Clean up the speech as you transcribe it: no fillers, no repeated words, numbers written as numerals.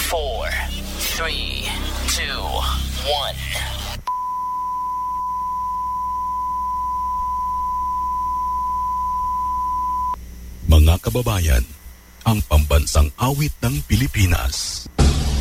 4, 3, 2, 1. Mga kababayan, ang pambansang awit ng Pilipinas.